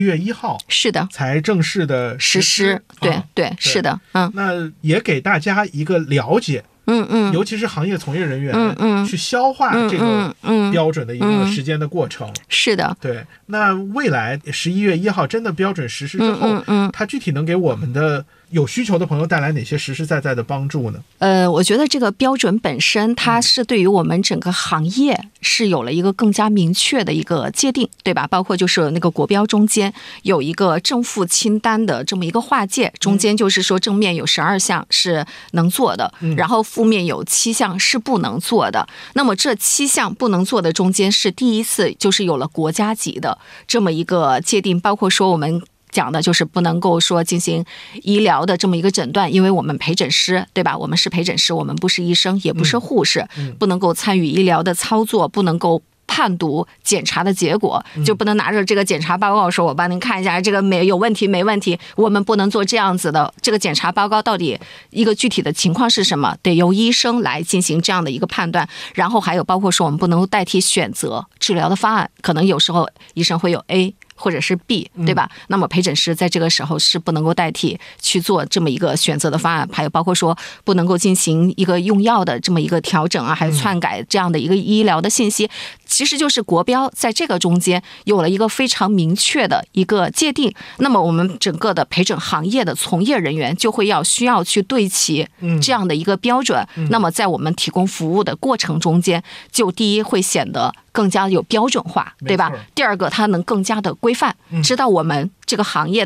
月1号是的才正式的实施，对，是的， 那也给大家一个了解，尤其是行业从业人员，去消化这个标准的一个时间的过程。 是的， 对。那未来11月1号真的标准实施之后，它具体能给我们的有需求的朋友带来哪些实实在在的帮助呢？ 我觉得这个标准本身，它是对于我们整个行业是有了一个更加明确的一个界定，对吧？包括就是那个国标中间有一个正负清单的这么一个划界，中间就是说正面有12项是能做的，然后负面有7项是不能做的。那么这7项不能做的中间是第一次就是有了国家级的这么一个界定，包括说我们讲的就是不能够说进行医疗的这么一个诊断，因为我们陪诊师，对吧？我们是陪诊师，我们不是医生，也不是护士，不能够参与医疗的操作，不能够判读检查的结果，就不能拿着这个检查报告说我帮您看一下这个有问题没问题，我们不能做这样子的。这个检查报告到底一个具体的情况是什么，得由医生来进行这样的一个判断。然后还有包括说我们不能够代替选择治疗的方案，可能有时候医生会有 A或者是 B， 对吧？那么陪诊师在这个时候是不能够代替去做这么一个选择的方案，还有包括说不能够进行一个用药的这么一个调整啊，还有篡改这样的一个医疗的信息，其实就是国标在这个中间有了一个非常明确的一个界定。那么我们整个的陪诊行业的从业人员就会需要去对齐这样的一个标准，那么在我们提供服务的过程中间，就第一会显得更加有标准化，对吧？第二个，它能更加的规范，知道我们这个行业